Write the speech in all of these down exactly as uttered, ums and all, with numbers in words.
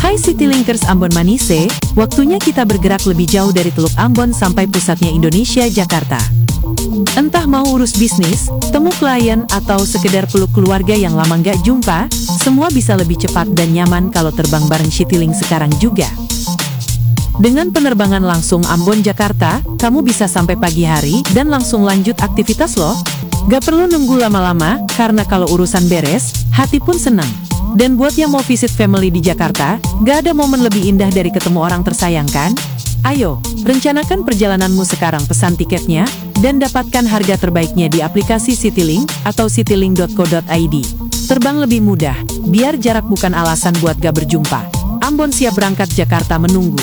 Hai Citylinkers Ambon Manise, waktunya kita bergerak lebih jauh dari Teluk Ambon sampai pusatnya Indonesia, Jakarta. Entah mau urus bisnis, temu klien, atau sekedar peluk keluarga yang lama nggak jumpa, semua bisa lebih cepat dan nyaman kalau terbang bareng Citylink sekarang juga. Dengan penerbangan langsung Ambon-Jakarta, kamu bisa sampai pagi hari dan langsung lanjut aktivitas loh. Gak perlu nunggu lama-lama, karena kalau urusan beres, hati pun senang. Dan buat yang mau visit family di Jakarta, gak ada momen lebih indah dari ketemu orang tersayang kan? Ayo, rencanakan perjalananmu sekarang, pesan tiketnya, dan dapatkan harga terbaiknya di aplikasi Citylink atau citylink dot co dot i d. Terbang lebih mudah, biar jarak bukan alasan buat gak berjumpa. Ambon siap berangkat, Jakarta menunggu.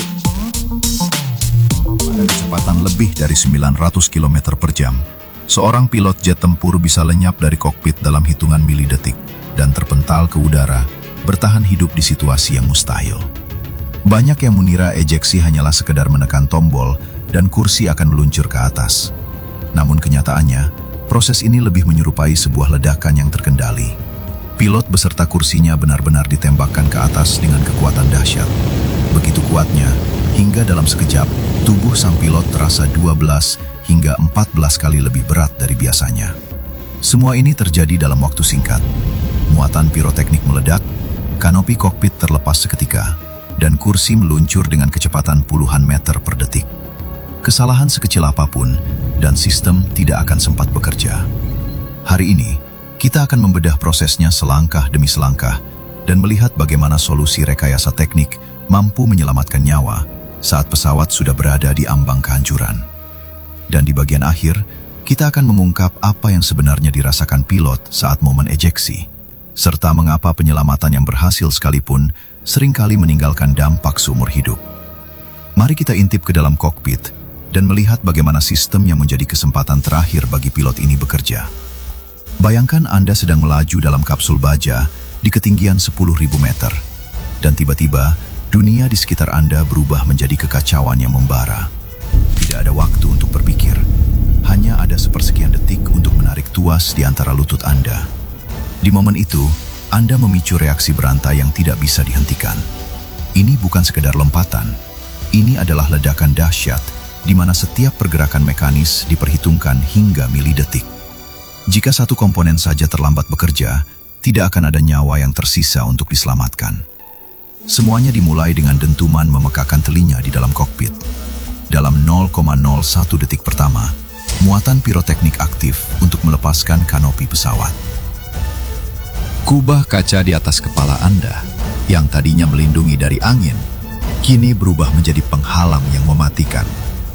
Pada kecepatan lebih dari sembilan ratus kilometer per jam, seorang pilot jet tempur bisa lenyap dari kokpit dalam hitungan milidetik dan terpental ke udara, bertahan hidup di situasi yang mustahil. Banyak yang mengira ejeksi hanyalah sekedar menekan tombol dan kursi akan meluncur ke atas. Namun kenyataannya, proses ini lebih menyerupai sebuah ledakan yang terkendali. Pilot beserta kursinya benar-benar ditembakkan ke atas dengan kekuatan dahsyat. Begitu kuatnya, hingga dalam sekejap, tubuh sang pilot terasa dua belas hingga empat belas kali lebih berat dari biasanya. Semua ini terjadi dalam waktu singkat. Muatan piroteknik meledak, kanopi kokpit terlepas seketika, dan kursi meluncur dengan kecepatan puluhan meter per detik. Kesalahan sekecil apapun, dan sistem tidak akan sempat bekerja. Hari ini, kita akan membedah prosesnya selangkah demi selangkah, dan melihat bagaimana solusi rekayasa teknik mampu menyelamatkan nyawa saat pesawat sudah berada di ambang kehancuran. Dan di bagian akhir, kita akan mengungkap apa yang sebenarnya dirasakan pilot saat momen ejeksi, serta mengapa penyelamatan yang berhasil sekalipun seringkali meninggalkan dampak seumur hidup. Mari kita intip ke dalam kokpit dan melihat bagaimana sistem yang menjadi kesempatan terakhir bagi pilot ini bekerja. Bayangkan Anda sedang melaju dalam kapsul baja di ketinggian sepuluh ribu meter, dan tiba-tiba dunia di sekitar Anda berubah menjadi kekacauan yang membara. Tidak ada waktu untuk berpikir, hanya ada sepersekian detik untuk menarik tuas di antara lutut Anda. Di momen itu, Anda memicu reaksi berantai yang tidak bisa dihentikan. Ini bukan sekedar lompatan, ini adalah ledakan dahsyat di mana setiap pergerakan mekanis diperhitungkan hingga milidetik. Jika satu komponen saja terlambat bekerja, tidak akan ada nyawa yang tersisa untuk diselamatkan. Semuanya dimulai dengan dentuman memekakan telinga di dalam kokpit. Dalam nol koma nol satu detik pertama, muatan piroteknik aktif untuk melepaskan kanopi pesawat. Kubah kaca di atas kepala Anda, yang tadinya melindungi dari angin, kini berubah menjadi penghalang yang mematikan.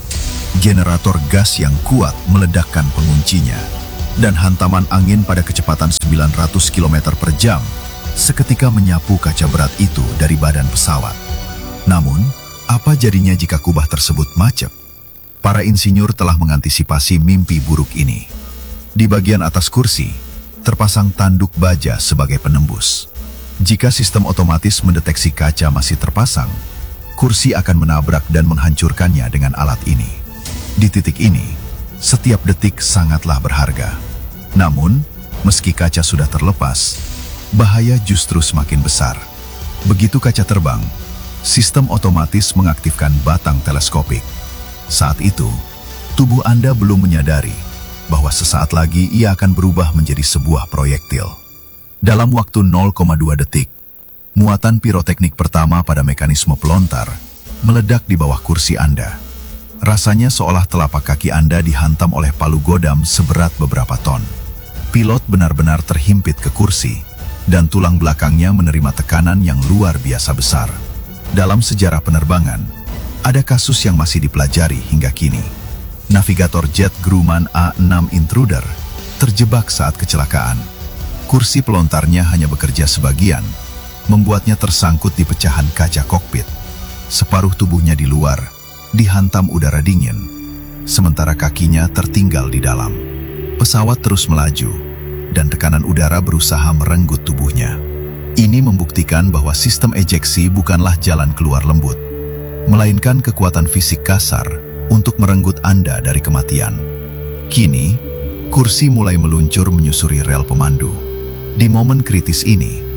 Generator gas yang kuat meledakkan penguncinya, dan hantaman angin pada kecepatan sembilan ratus kilometer per jam seketika menyapu kaca berat itu dari badan pesawat. Namun, apa jadinya jika kubah tersebut macet? Para insinyur telah mengantisipasi mimpi buruk ini. Di bagian atas kursi, terpasang tanduk baja sebagai penembus. Jika sistem otomatis mendeteksi kaca masih terpasang, kursi akan menabrak dan menghancurkannya dengan alat ini. Di titik ini, setiap detik sangatlah berharga. Namun, meski kaca sudah terlepas, bahaya justru semakin besar. Begitu kaca terbang, sistem otomatis mengaktifkan batang teleskopik. Saat itu, tubuh Anda belum menyadari bahwa sesaat lagi ia akan berubah menjadi sebuah proyektil. Dalam waktu nol koma dua detik, muatan piroteknik pertama pada mekanisme pelontar meledak di bawah kursi Anda. Rasanya seolah telapak kaki Anda dihantam oleh palu godam seberat beberapa ton. Pilot benar-benar terhimpit ke kursi, dan tulang belakangnya menerima tekanan yang luar biasa besar. Dalam sejarah penerbangan, ada kasus yang masih dipelajari hingga kini. Navigator jet Grumman A enam Intruder terjebak saat kecelakaan. Kursi pelontarnya hanya bekerja sebagian, membuatnya tersangkut di pecahan kaca kokpit. Separuh tubuhnya di luar, dihantam udara dingin, sementara kakinya tertinggal di dalam. Pesawat terus melaju, dan tekanan udara berusaha merenggut tubuhnya. Ini membuktikan bahwa sistem ejeksi bukanlah jalan keluar lembut, melainkan kekuatan fisik kasar untuk merenggut Anda dari kematian. Kini, kursi mulai meluncur menyusuri rel pemandu. Di momen kritis ini,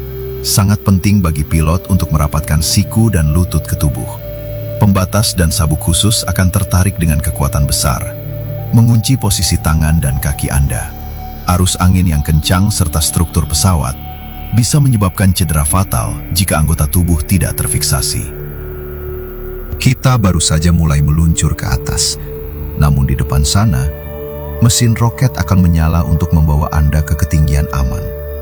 sangat penting bagi pilot untuk merapatkan siku dan lutut ke tubuh. Pembatas dan sabuk khusus akan tertarik dengan kekuatan besar, mengunci posisi tangan dan kaki Anda. Arus angin yang kencang serta struktur pesawat bisa menyebabkan cedera fatal jika anggota tubuh tidak terfiksasi. Kita baru saja mulai meluncur ke atas, namun di depan sana, mesin roket akan menyala untuk membawa Anda ke ketinggian aman.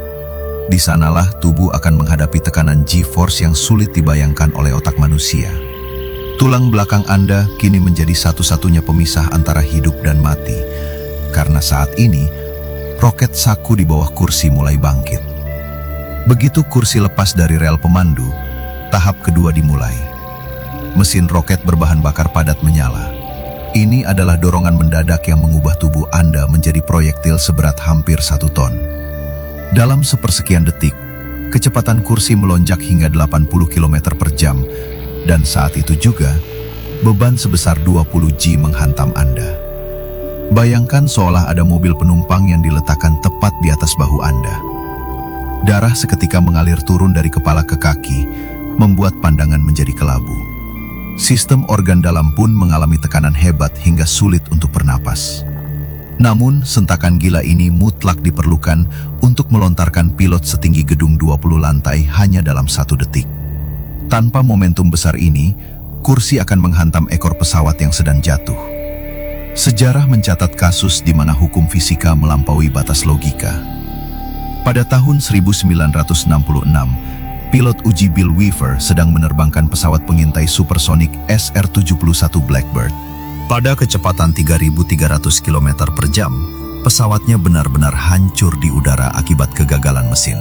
Di sanalah tubuh akan menghadapi tekanan G-force yang sulit dibayangkan oleh otak manusia. Tulang belakang Anda kini menjadi satu-satunya pemisah antara hidup dan mati, karena saat ini, roket saku di bawah kursi mulai bangkit. Begitu kursi lepas dari rel pemandu, tahap kedua dimulai. Mesin roket berbahan bakar padat menyala. Ini adalah dorongan mendadak yang mengubah tubuh Anda menjadi proyektil seberat hampir satu ton. Dalam sepersekian detik, kecepatan kursi melonjak hingga delapan puluh kilometer per jam, dan saat itu juga, beban sebesar dua puluh G menghantam Anda. Bayangkan seolah ada mobil penumpang yang diletakkan tepat di atas bahu Anda. Darah seketika mengalir turun dari kepala ke kaki, membuat pandangan menjadi kelabu. Sistem organ dalam pun mengalami tekanan hebat hingga sulit untuk bernapas. Namun, sentakan gila ini mutlak diperlukan untuk melontarkan pilot setinggi gedung dua puluh lantai hanya dalam satu detik. Tanpa momentum besar ini, kursi akan menghantam ekor pesawat yang sedang jatuh. Sejarah mencatat kasus di mana hukum fisika melampaui batas logika. Pada tahun seribu sembilan ratus enam puluh enam, pilot uji Bill Weaver sedang menerbangkan pesawat pengintai supersonik S R tujuh puluh satu Blackbird. Pada kecepatan tiga ribu tiga ratus kilometer per jam, pesawatnya benar-benar hancur di udara akibat kegagalan mesin.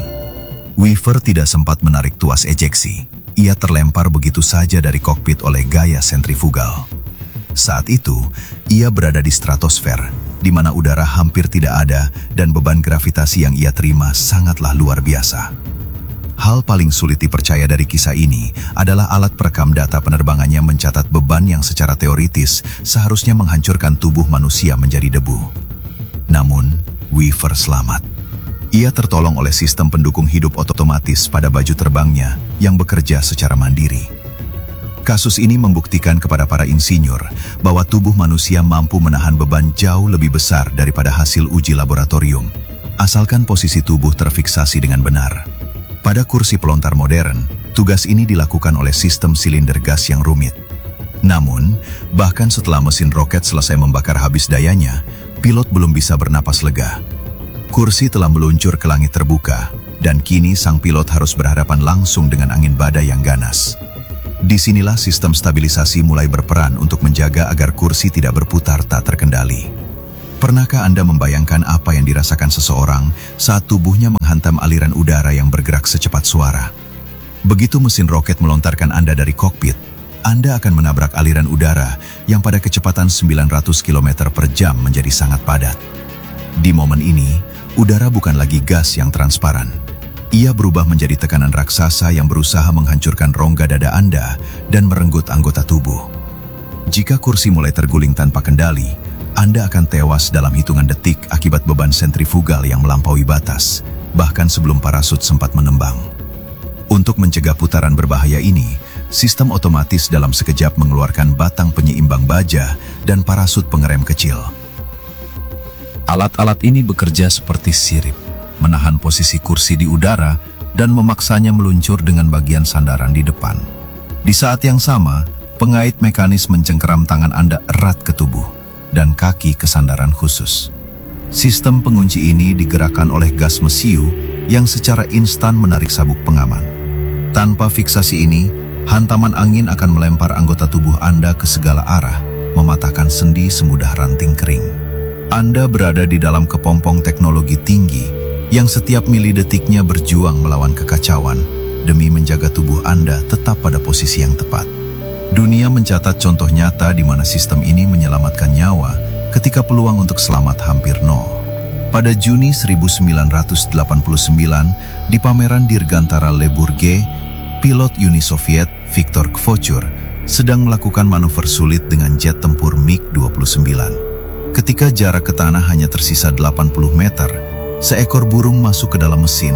Weaver tidak sempat menarik tuas ejeksi. Ia terlempar begitu saja dari kokpit oleh gaya sentrifugal. Saat itu, ia berada di stratosfer, di mana udara hampir tidak ada dan beban gravitasi yang ia terima sangatlah luar biasa. Hal paling sulit dipercaya dari kisah ini adalah alat perekam data penerbangannya mencatat beban yang secara teoritis seharusnya menghancurkan tubuh manusia menjadi debu. Namun, Weaver selamat. Ia tertolong oleh sistem pendukung hidup otomatis pada baju terbangnya yang bekerja secara mandiri. Kasus ini membuktikan kepada para insinyur bahwa tubuh manusia mampu menahan beban jauh lebih besar daripada hasil uji laboratorium, asalkan posisi tubuh terfiksasi dengan benar. Pada kursi pelontar modern, tugas ini dilakukan oleh sistem silinder gas yang rumit. Namun, bahkan setelah mesin roket selesai membakar habis dayanya, pilot belum bisa bernapas lega. Kursi telah meluncur ke langit terbuka, dan kini sang pilot harus berhadapan langsung dengan angin badai yang ganas. Disinilah sistem stabilisasi mulai berperan untuk menjaga agar kursi tidak berputar tak terkendali. Pernahkah Anda membayangkan apa yang dirasakan seseorang saat tubuhnya menghantam aliran udara yang bergerak secepat suara? Begitu mesin roket melontarkan Anda dari kokpit, Anda akan menabrak aliran udara yang pada kecepatan sembilan ratus kilometer per jam menjadi sangat padat. Di momen ini, udara bukan lagi gas yang transparan. Ia berubah menjadi tekanan raksasa yang berusaha menghancurkan rongga dada Anda dan merenggut anggota tubuh. Jika kursi mulai terguling tanpa kendali, Anda akan tewas dalam hitungan detik akibat beban sentrifugal yang melampaui batas, bahkan sebelum parasut sempat menembang. Untuk mencegah putaran berbahaya ini, sistem otomatis dalam sekejap mengeluarkan batang penyeimbang baja dan parasut pengerem kecil. Alat-alat ini bekerja seperti sirip, menahan posisi kursi di udara dan memaksanya meluncur dengan bagian sandaran di depan. Di saat yang sama, pengait mekanis mencengkeram tangan Anda erat ke tubuh dan kaki ke sandaran khusus. Sistem pengunci ini digerakkan oleh gas mesiu yang secara instan menarik sabuk pengaman. Tanpa fiksasi ini, hantaman angin akan melempar anggota tubuh Anda ke segala arah, mematahkan sendi semudah ranting kering. Anda berada di dalam kepompong teknologi tinggi yang setiap milidetiknya berjuang melawan kekacauan demi menjaga tubuh Anda tetap pada posisi yang tepat. Dunia mencatat contoh nyata di mana sistem ini menyelamatkan nyawa ketika peluang untuk selamat hampir nol. Pada Juni seribu sembilan ratus delapan puluh sembilan, di pameran Dirgantara Le Bourget, pilot Uni Soviet Viktor Kvochur sedang melakukan manuver sulit dengan jet tempur MiG dua puluh sembilan. Ketika jarak ke tanah hanya tersisa delapan puluh meter, seekor burung masuk ke dalam mesin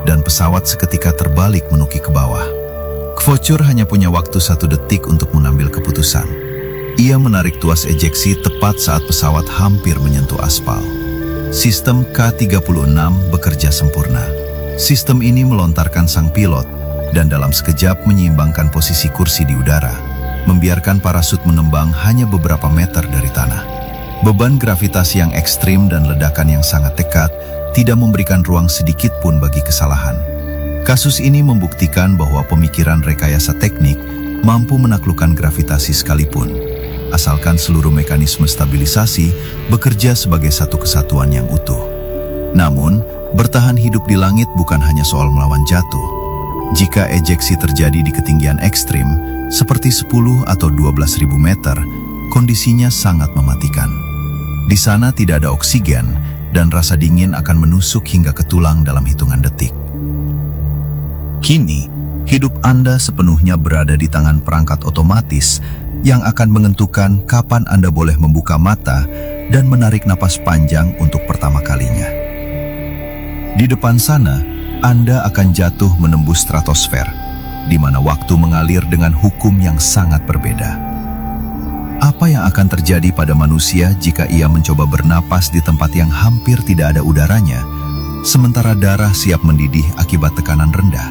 dan pesawat seketika terbalik menuki ke bawah. Kvochur hanya punya waktu satu detik untuk mengambil keputusan. Ia menarik tuas ejeksi tepat saat pesawat hampir menyentuh aspal. Sistem K tiga puluh enam bekerja sempurna. Sistem ini melontarkan sang pilot dan dalam sekejap menyeimbangkan posisi kursi di udara, membiarkan parasut menembang hanya beberapa meter dari tanah. Beban gravitasi yang ekstrim dan ledakan yang sangat dekat tidak memberikan ruang sedikit pun bagi kesalahan. Kasus ini membuktikan bahwa pemikiran rekayasa teknik mampu menaklukkan gravitasi sekalipun, asalkan seluruh mekanisme stabilisasi bekerja sebagai satu kesatuan yang utuh. Namun, bertahan hidup di langit bukan hanya soal melawan jatuh. Jika ejeksi terjadi di ketinggian ekstrim, seperti sepuluh atau dua belas ribu meter, kondisinya sangat mematikan. Di sana tidak ada oksigen, dan rasa dingin akan menusuk hingga ke tulang dalam hitungan detik. Kini, hidup Anda sepenuhnya berada di tangan perangkat otomatis yang akan menentukan kapan Anda boleh membuka mata dan menarik napas panjang untuk pertama kalinya. Di depan sana, Anda akan jatuh menembus stratosfer, di mana waktu mengalir dengan hukum yang sangat berbeda. Apa yang akan terjadi pada manusia jika ia mencoba bernapas di tempat yang hampir tidak ada udaranya, sementara darah siap mendidih akibat tekanan rendah?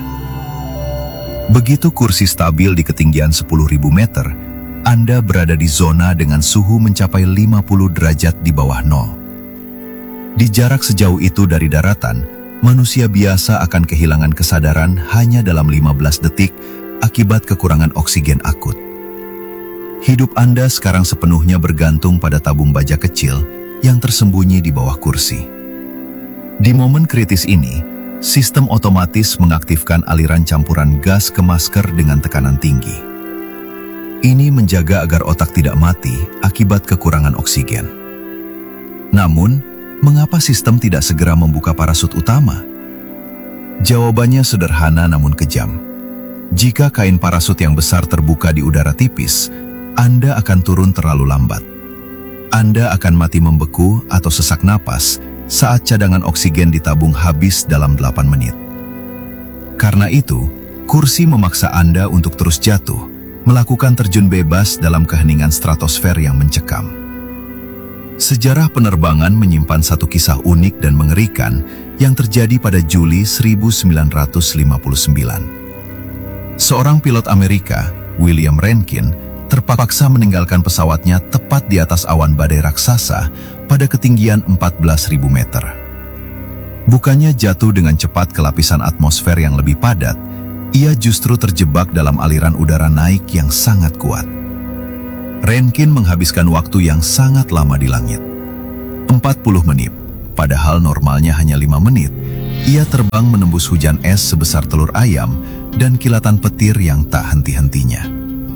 Begitu kursi stabil di ketinggian sepuluh ribu meter, Anda berada di zona dengan suhu mencapai lima puluh derajat di bawah nol. Di jarak sejauh itu dari daratan, manusia biasa akan kehilangan kesadaran hanya dalam lima belas detik akibat kekurangan oksigen akut. Hidup Anda sekarang sepenuhnya bergantung pada tabung baja kecil yang tersembunyi di bawah kursi. Di momen kritis ini, sistem otomatis mengaktifkan aliran campuran gas ke masker dengan tekanan tinggi. Ini menjaga agar otak tidak mati akibat kekurangan oksigen. Namun, mengapa sistem tidak segera membuka parasut utama? Jawabannya sederhana namun kejam. Jika kain parasut yang besar terbuka di udara tipis, Anda akan turun terlalu lambat. Anda akan mati membeku atau sesak napas saat cadangan oksigen di tabung habis dalam delapan menit. Karena itu, kursi memaksa Anda untuk terus jatuh, melakukan terjun bebas dalam keheningan stratosfer yang mencekam. Sejarah penerbangan menyimpan satu kisah unik dan mengerikan yang terjadi pada Juli seribu sembilan ratus lima puluh sembilan. Seorang pilot Amerika, William Rankin, terpaksa meninggalkan pesawatnya tepat di atas awan badai raksasa pada ketinggian empat belas ribu meter. Bukannya jatuh dengan cepat ke lapisan atmosfer yang lebih padat, ia justru terjebak dalam aliran udara naik yang sangat kuat. Rankin menghabiskan waktu yang sangat lama di langit. empat puluh menit, padahal normalnya hanya lima menit, ia terbang menembus hujan es sebesar telur ayam dan kilatan petir yang tak henti-hentinya.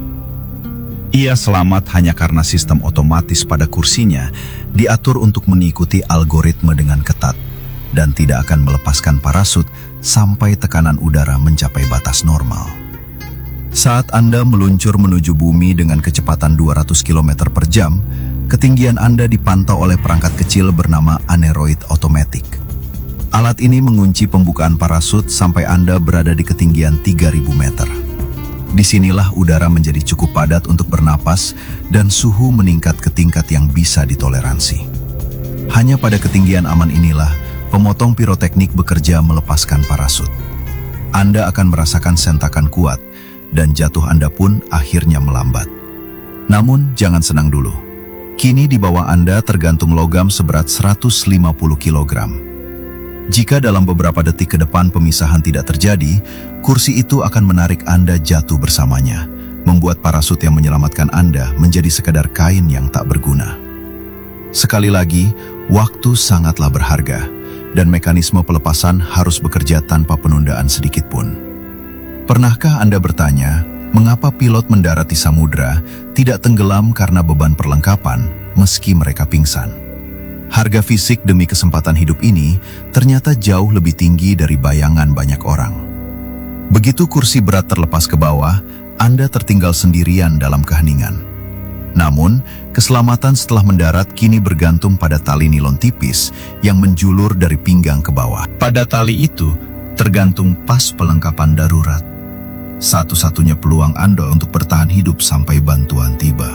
Ia selamat hanya karena sistem otomatis pada kursinya diatur untuk mengikuti algoritma dengan ketat dan tidak akan melepaskan parasut sampai tekanan udara mencapai batas normal. Saat Anda meluncur menuju bumi dengan kecepatan dua ratus kilometer per jam, ketinggian Anda dipantau oleh perangkat kecil bernama Aneroid Automatic. Alat ini mengunci pembukaan parasut sampai Anda berada di ketinggian tiga ribu meter. Disinilah udara menjadi cukup padat untuk bernapas dan suhu meningkat ke tingkat yang bisa ditoleransi. Hanya pada ketinggian aman inilah, pemotong piroteknik bekerja melepaskan parasut. Anda akan merasakan sentakan kuat, dan jatuh Anda pun akhirnya melambat. Namun, jangan senang dulu. Kini di bawah Anda tergantung logam seberat seratus lima puluh kilogram. Jika dalam beberapa detik ke depan pemisahan tidak terjadi, kursi itu akan menarik Anda jatuh bersamanya, membuat parasut yang menyelamatkan Anda menjadi sekedar kain yang tak berguna. Sekali lagi, waktu sangatlah berharga, dan mekanisme pelepasan harus bekerja tanpa penundaan sedikit pun. Pernahkah Anda bertanya, mengapa pilot mendarat di samudra tidak tenggelam karena beban perlengkapan meski mereka pingsan? Harga fisik demi kesempatan hidup ini ternyata jauh lebih tinggi dari bayangan banyak orang. Begitu kursi berat terlepas ke bawah, Anda tertinggal sendirian dalam keheningan. Namun, keselamatan setelah mendarat kini bergantung pada tali nilon tipis yang menjulur dari pinggang ke bawah. Pada tali itu, tergantung pas pelengkapan darurat. Satu-satunya peluang Anda untuk bertahan hidup sampai bantuan tiba.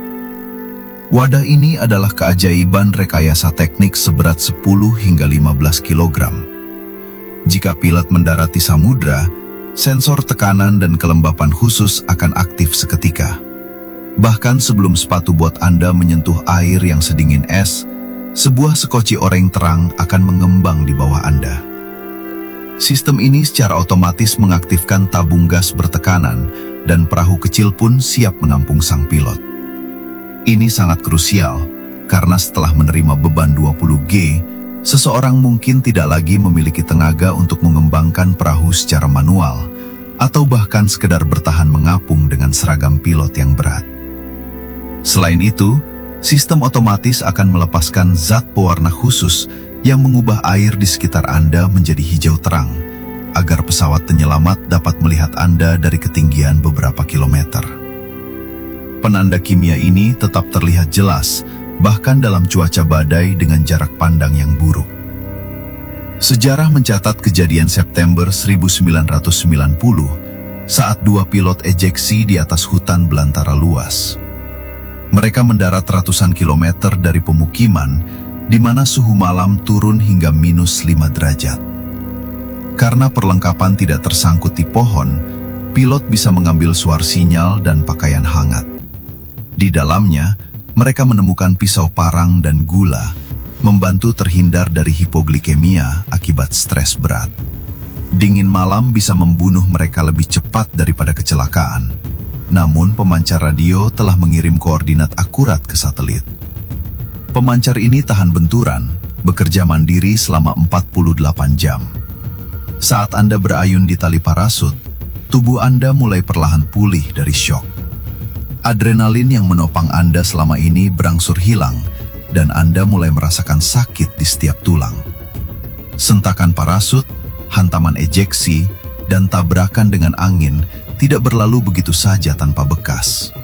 Wadah ini adalah keajaiban rekayasa teknik seberat sepuluh hingga lima belas kilogram. Jika pilot mendarat di samudra, sensor tekanan dan kelembapan khusus akan aktif seketika. Bahkan sebelum sepatu bot Anda menyentuh air yang sedingin es, sebuah sekoci oranye terang akan mengembang di bawah Anda. Sistem ini secara otomatis mengaktifkan tabung gas bertekanan dan perahu kecil pun siap menampung sang pilot. Ini sangat krusial karena setelah menerima beban dua puluh G, seseorang mungkin tidak lagi memiliki tenaga untuk mengembangkan perahu secara manual atau bahkan sekedar bertahan mengapung dengan seragam pilot yang berat. Selain itu, sistem otomatis akan melepaskan zat pewarna khusus yang mengubah air di sekitar Anda menjadi hijau terang, agar pesawat penyelamat dapat melihat Anda dari ketinggian beberapa kilometer. Penanda kimia ini tetap terlihat jelas, bahkan dalam cuaca badai dengan jarak pandang yang buruk. Sejarah mencatat kejadian September seribu sembilan ratus sembilan puluh saat dua pilot ejeksi di atas hutan belantara luas. Mereka mendarat ratusan kilometer dari pemukiman, di mana suhu malam turun hingga minus lima derajat. Karena perlengkapan tidak tersangkut di pohon, pilot bisa mengambil suar sinyal dan pakaian hangat. Di dalamnya, mereka menemukan pisau parang dan gula, membantu terhindar dari hipoglikemia akibat stres berat. Dingin malam bisa membunuh mereka lebih cepat daripada kecelakaan. Namun pemancar radio telah mengirim koordinat akurat ke satelit. Pemancar ini tahan benturan, bekerja mandiri selama empat puluh delapan jam. Saat Anda berayun di tali parasut, tubuh Anda mulai perlahan pulih dari syok. Adrenalin yang menopang Anda selama ini berangsur hilang, dan Anda mulai merasakan sakit di setiap tulang. Sentakan parasut, hantaman ejeksi, dan tabrakan dengan angin tidak berlalu begitu saja tanpa bekas.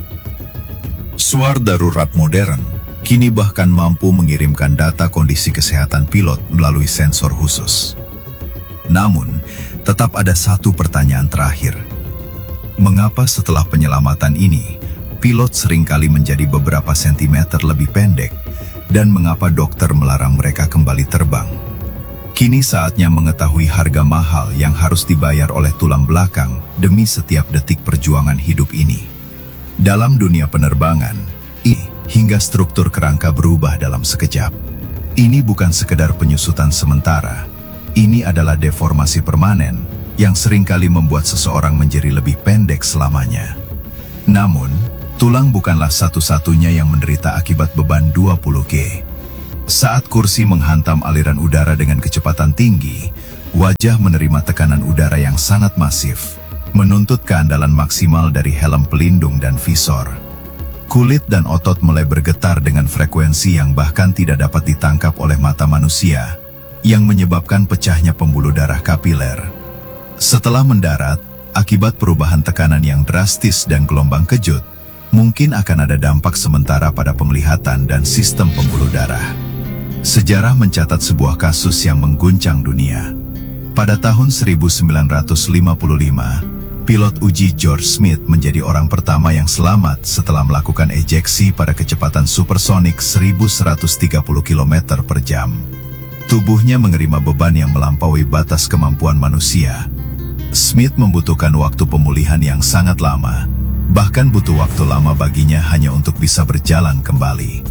Suar darurat modern kini bahkan mampu mengirimkan data kondisi kesehatan pilot melalui sensor khusus. Namun, tetap ada satu pertanyaan terakhir. Mengapa setelah penyelamatan ini, pilot seringkali menjadi beberapa sentimeter lebih pendek, dan mengapa dokter melarang mereka kembali terbang? Kini saatnya mengetahui harga mahal yang harus dibayar oleh tulang belakang demi setiap detik perjuangan hidup ini. Dalam dunia penerbangan, ini hingga struktur kerangka berubah dalam sekejap. Ini bukan sekedar penyusutan sementara, ini adalah deformasi permanen yang seringkali membuat seseorang menjadi lebih pendek selamanya. Namun, tulang bukanlah satu-satunya yang menderita akibat beban dua puluh G. Saat kursi menghantam aliran udara dengan kecepatan tinggi, wajah menerima tekanan udara yang sangat masif, menuntut keandalan maksimal dari helm pelindung dan visor. Kulit dan otot mulai bergetar dengan frekuensi yang bahkan tidak dapat ditangkap oleh mata manusia, yang menyebabkan pecahnya pembuluh darah kapiler. Setelah mendarat, akibat perubahan tekanan yang drastis dan gelombang kejut, mungkin akan ada dampak sementara pada penglihatan dan sistem pembuluh darah. Sejarah mencatat sebuah kasus yang mengguncang dunia. Pada tahun seribu sembilan ratus lima puluh lima, pilot uji George Smith menjadi orang pertama yang selamat setelah melakukan ejeksi pada kecepatan supersonik seribu seratus tiga puluh kilometer per jam. Tubuhnya menerima beban yang melampaui batas kemampuan manusia. Smith membutuhkan waktu pemulihan yang sangat lama, bahkan butuh waktu lama baginya hanya untuk bisa berjalan kembali.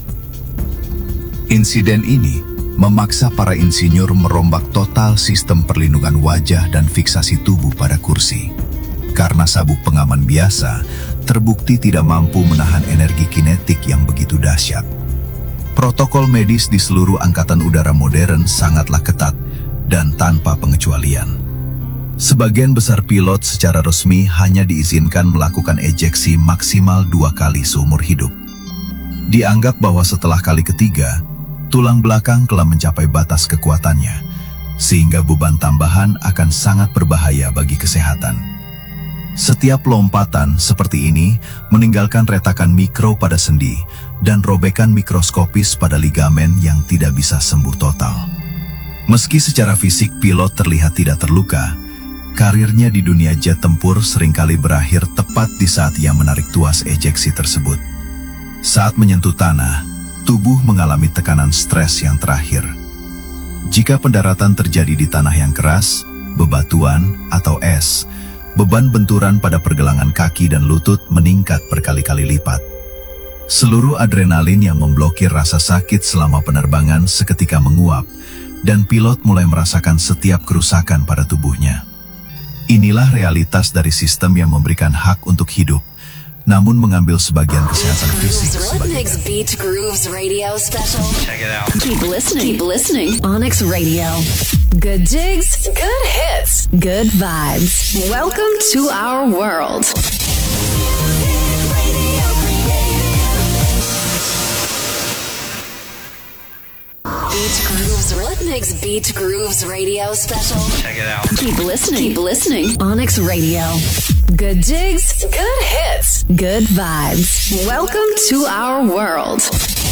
Insiden ini memaksa para insinyur merombak total sistem perlindungan wajah dan fiksasi tubuh pada kursi. Karena sabuk pengaman biasa terbukti tidak mampu menahan energi kinetik yang begitu dahsyat. Protokol medis di seluruh angkatan udara modern sangatlah ketat dan tanpa pengecualian. Sebagian besar pilot secara resmi hanya diizinkan melakukan ejeksi maksimal dua kali seumur hidup. Dianggap bahwa setelah kali ketiga, tulang belakang telah mencapai batas kekuatannya, sehingga beban tambahan akan sangat berbahaya bagi kesehatan. Setiap lompatan seperti ini meninggalkan retakan mikro pada sendi dan robekan mikroskopis pada ligamen yang tidak bisa sembuh total. Meski secara fisik pilot terlihat tidak terluka, karirnya di dunia jet tempur seringkali berakhir tepat di saat ia menarik tuas ejeksi tersebut. Saat menyentuh tanah, tubuh mengalami tekanan stres yang terakhir. Jika pendaratan terjadi di tanah yang keras, bebatuan, atau es, beban benturan pada pergelangan kaki dan lutut meningkat berkali-kali lipat. Seluruh adrenalin yang memblokir rasa sakit selama penerbangan seketika menguap, dan pilot mulai merasakan setiap kerusakan pada tubuhnya. Inilah realitas dari sistem yang memberikan hak untuk hidup, namun mengambil sebagian kesehatan fisik sebagai Beat Grooves Radio Special. Check it out. Keep listening. Keep listening. Onyx Radio. Good jigs, good hits, good vibes. Welcome to our world. Beat Grooves Rhythmics Beat Grooves Radio Special. Check it out. Keep listening. Keep listening. Onyx Radio. Good jigs, good hits, good vibes. Welcome to our world.